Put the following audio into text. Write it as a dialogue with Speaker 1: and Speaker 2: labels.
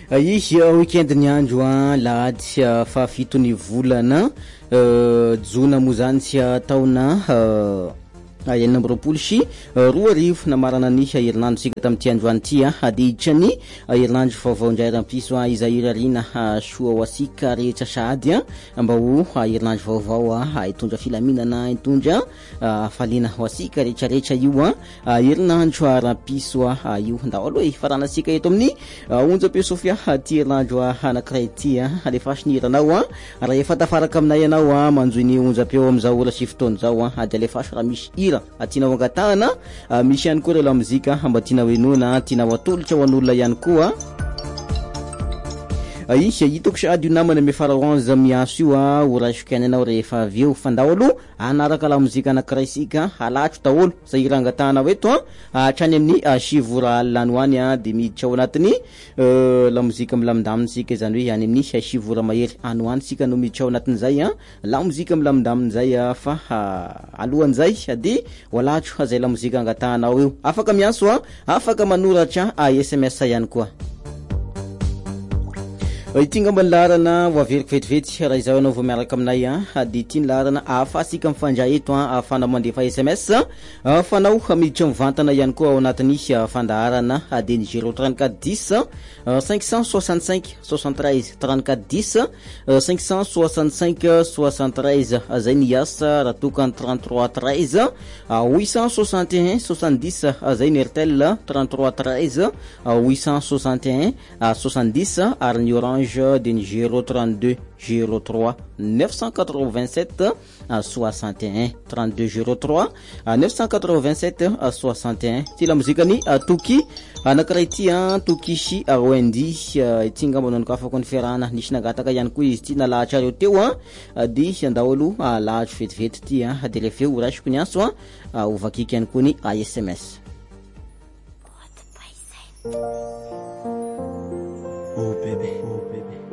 Speaker 1: Izy weekend ny andro lahady fa fito ny volana jona moa zany tsy taona enina amby roapolo sy roa arivo namarana ny herinandro sika tamin'ity androany ity adiditra ny herinandro vaovao indray rampiso izaira rina soa ho asika rehetra sady mba ho herinandro vaovao hitondra filaminana hitondra faliana ho asika rehetrarehetra io herinandro rampiso io ndao aloha faranasika eto amin'ny onjam-peo sofia ty herinandro anankiray ity alefasy ny heranao raha efa tafaraka aminay ianao manjoy ny onjam-peo amin'izao ora sy fotoana zao ady alefasy raha misy hira tianao angatahana misy ihany koa ireo la mozika mba tianao enona tianao atolotra ho an'olona ihany koa izy hitako sady io namana ame faraonza miaso io orasokany anao rehefa avy eo fandao aloha anaraka la mozika anankiray sika halatro daholo zay ira angatahanao eto hatrany amin'ny sivora alanoany de miditra ao anatiny la mozika milamindaminy sika zany hoe any amin'ny sivora mahery anoany sika no miditra ao anatin'izay la mozika milamindaminy zay fa alohan'izay de halatro zay la mozika angatahanao io afaka miaso afaka manoratra SMS ihany koa ity ngamba ny laharana ho averiko vetivety raha izao anao vao miaraka aminay de ity ny laharana ahafahasika mifandra eto ahafana mandefa SMS afanao miditra mivantana ihany koa ao anatin'ny fandaharana de ny 034 10 565 73 34 10 565 73 zay ny asa raha tokany 33 13 861 70 zay ny Airtel 33 13 861 70 ary ny Orange de 032 03 987 61 32 03 987 61 ty la mozika ny toki anankiray ty toki sy Wendy ity ngamba nanoko afaka ny fiarahana nisy nagataka ihany koa izy ty nalahatra reo teo de andaholo lahatro vetivety ty de lefeo raisiko ny aso ovakiky ihany koa ny SMS.
Speaker 2: Oh baby, oh baby.